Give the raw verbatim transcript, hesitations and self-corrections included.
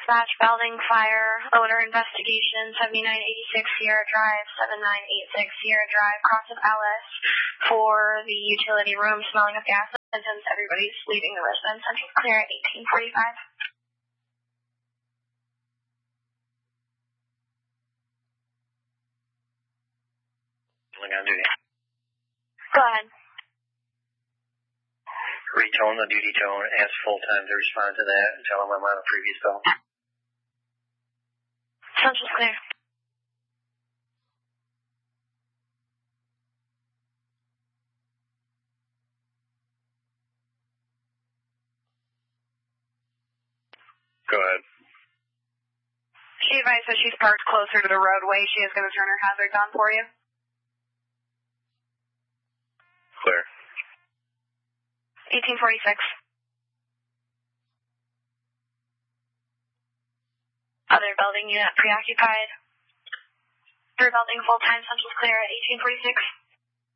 Dispatch Belding Fire, odor investigation, seventy-nine eighty-six Sierra Drive, seventy-nine eighty-six Sierra Drive, cross of Ellis, for the utility room smelling of gas, and since everybody's leaving the residence, Central clear at eighteen forty-five. On duty. Go ahead. Retone the duty tone, ask full time to respond to that, and tell them I'm on a previous call. Central's clear. Go ahead. She advised that she's parked closer to the roadway. She is going to turn her hazards on for you. Clear. eighteen forty-six. Other building unit preoccupied. Third building full time, Central's clear at eighteen forty-six.